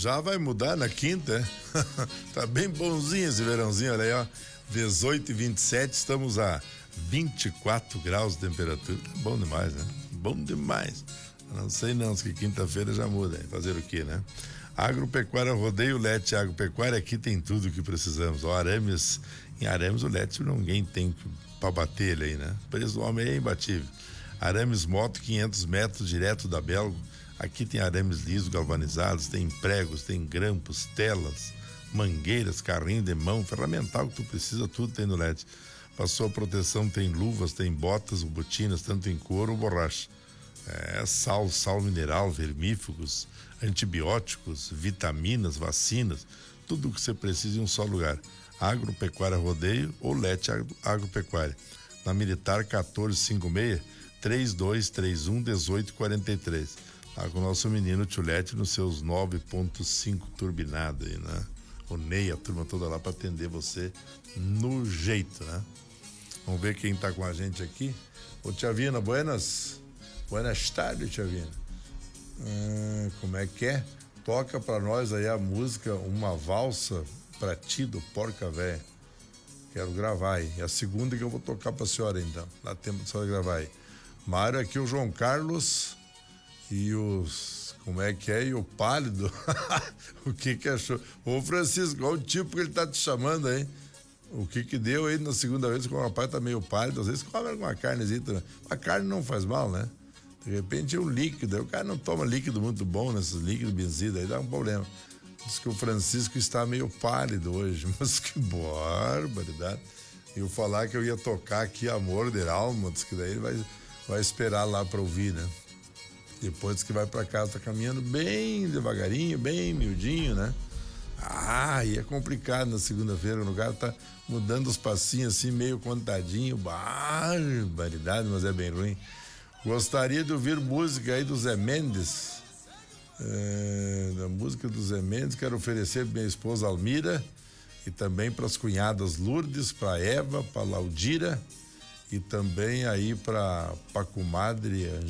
Já vai mudar na quinta, é? Tá bem bonzinho esse verãozinho, olha aí, ó. 18 e 27, estamos a 24 graus de temperatura. Tá bom demais, né? Bom demais. Não sei não, se que quinta-feira já muda. Fazer o quê, né? Agropecuária Rodeio, Lete Agropecuária, aqui tem tudo o que precisamos. Ó, Arames, em Arames o Lete ninguém tem pra bater ele aí, né? O preço do homem é imbatível. Arames Moto, 500 metros, direto da Belgo. Aqui tem arames lisos, galvanizados, tem pregos, tem grampos, telas, mangueiras, carrinho de mão, ferramental que tu precisa, tudo tem no LED. Passou a proteção, tem luvas, tem botas, botinas, tanto em couro ou borracha. Sal mineral, vermífugos, antibióticos, vitaminas, vacinas, tudo o que você precisa em um só lugar. Agropecuária Rodeio ou Lete Agropecuária. Na Militar 1456 3231 1843. Tá com o nosso menino Tchulete nos seus 9.5 turbinado aí, né? O Ney, a turma toda lá para atender você no jeito, né? Vamos ver quem tá com a gente aqui. Ô Tiavina, buenas tardes, Tiavina. Como é que é? Toca pra nós aí a música Uma Valsa pra Ti, do Porca Véia. Quero gravar aí. É a segunda que eu vou tocar pra senhora, então. Dá tempo da senhora gravar aí. Mário, aqui o João Carlos e os... Como é que é? E o Pálido. O que achou? Ô Francisco, qual o tipo que ele tá te chamando aí? O que deu aí na segunda vez que o rapaz tá meio pálido? Às vezes come alguma carnezinha. A carne não faz mal, né? De repente é um líquido. Aí o cara não toma líquido muito bom, nesses líquidos benzidos, aí dá um problema. Diz que o Francisco está meio pálido hoje, mas que barbaridade. E eu falar que eu ia tocar aqui Amor de Alma, diz que daí ele vai esperar lá pra ouvir, né? Depois diz que vai pra casa, tá caminhando bem devagarinho, bem miudinho, né? E é complicado na segunda-feira, o lugar tá mudando os passinhos assim, meio contadinho, barbaridade, mas é bem ruim. Gostaria de ouvir música aí do Zé Mendes, da música do Zé Mendes, quero oferecer pra minha esposa Almira e também para as cunhadas Lourdes, para Eva, para Laudira e também aí para comadre